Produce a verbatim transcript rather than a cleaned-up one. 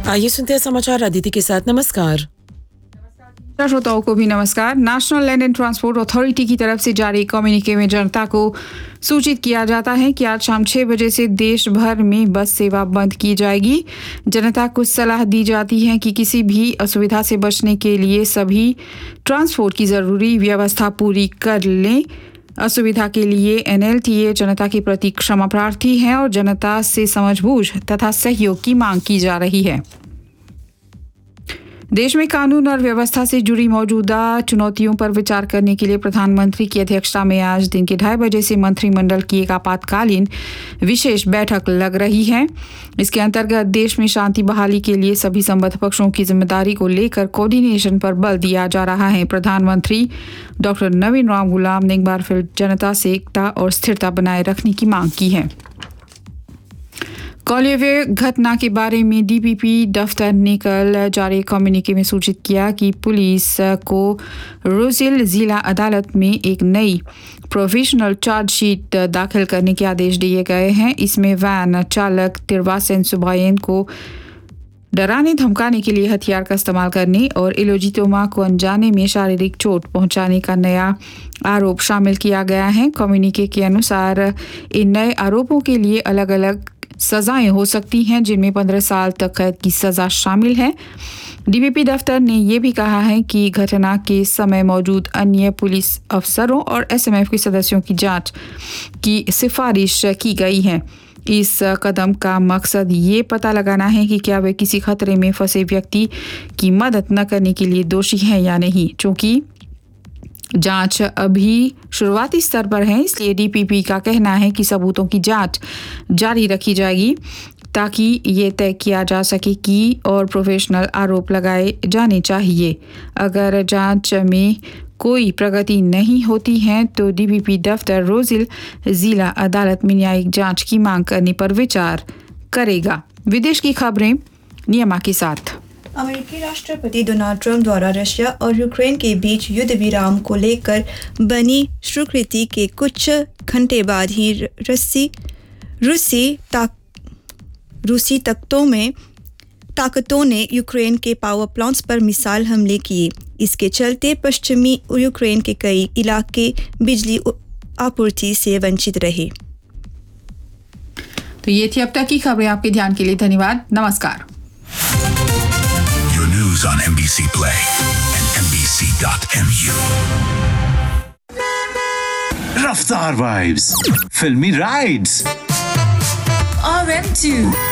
आइए सुनते हैं समाचार अदिति के साथ। नमस्कार। श्रोताओं को भी नमस्कार। National land and transport authority की तरफ से जारी कम्युनिके में जनता को सूचित किया जाता है कि आज शाम छह बजे से देश भर में बस सेवा बंद की जाएगी। जनता को सलाह दी जाती है कि किसी भी असुविधा से बचने के लिए सभी ट्रांसपोर्ट की ज़रूरी व्यवस्था पूरी कर लें। असुविधा के लिए एन एल टी ए जनता के प्रति क्षमा प्रार्थी है और जनता से समझबूझ तथा सहयोग की मांग की जा रही है। देश में कानून और व्यवस्था से जुड़ी मौजूदा चुनौतियों पर विचार करने के लिए प्रधानमंत्री की अध्यक्षता में आज दिन के ढाई बजे से मंत्रिमंडल की एक आपातकालीन विशेष बैठक लग रही है। इसके अंतर्गत देश में शांति बहाली के लिए सभी संबद्ध पक्षों की जिम्मेदारी को लेकर कोऑर्डिनेशन पर बल दिया जा रहा है। प्रधानमंत्री डॉक्टर नवीन राम गुलाम ने एक बार फिर जनता से एकता और स्थिरता बनाए रखने की मांग की है। कॉलेवे घटना के बारे में डी पी पी दफ्तर ने कल जारी कम्युनिके में सूचित किया कि पुलिस को रोजिल जिला अदालत में एक नई प्रोविजनल चार्जशीट दाखिल करने के आदेश दिए गए हैं। इसमें वैन चालक तिरवासेन सुबायन को डराने धमकाने के लिए हथियार का इस्तेमाल करने और इलोजितोमा को अनजाने में शारीरिक चोट पहुंचाने का नया आरोप शामिल किया गया है। कम्युनिके के अनुसार इन नए आरोपों के लिए अलग अलग सजाएं हो सकती हैं, जिनमें पंद्रह साल तक कैद की सजा शामिल है। डी पी पी दफ्तर ने यह भी कहा है कि घटना के समय मौजूद अन्य पुलिस अफसरों और एस एम एफ के सदस्यों की जांच की सिफारिश की गई है। इस कदम का मकसद ये पता लगाना है कि क्या वे किसी खतरे में फंसे व्यक्ति की मदद न करने के लिए दोषी हैं या नहीं। चूंकि जांच अभी शुरुआती स्तर पर है, इसलिए डी पी पी का कहना है कि सबूतों की जांच जारी रखी जाएगी ताकि ये तय किया जा सके कि और प्रोफेशनल आरोप लगाए जाने चाहिए। अगर जांच में कोई प्रगति नहीं होती है तो डी पी पी दफ्तर रोजिल जिला अदालत में न्यायिक जांच की मांग करने पर विचार करेगा। विदेश की खबरें नियमा के साथ। अमेरिकी राष्ट्रपति डोनाल्ड ट्रंप द्वारा रशिया और यूक्रेन के बीच युद्ध विराम को लेकर बनी स्वीकृति के कुछ घंटे बाद ही रूसी रूसी ताक रूसी ताकतों में ताकतों ने यूक्रेन के पावर प्लांट्स पर मिसाइल हमले किए। इसके चलते पश्चिमी यूक्रेन के कई इलाके बिजली आपूर्ति से वंचित रहे। तो ये थी अब तक की खबरें। आपके ध्यान के लिए धन्यवाद। नमस्कार। News on M B C Play and M B C dot M U. Raftar Vibes, Filmy Rides, R M two.